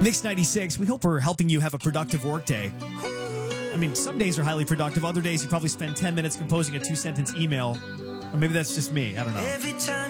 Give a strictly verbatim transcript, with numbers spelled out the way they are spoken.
Mix ninety-six, we hope we're helping you have a productive workday. I mean, some days are highly productive. Other days you probably spend ten minutes composing a two-sentence email. Or maybe that's just me. I don't know.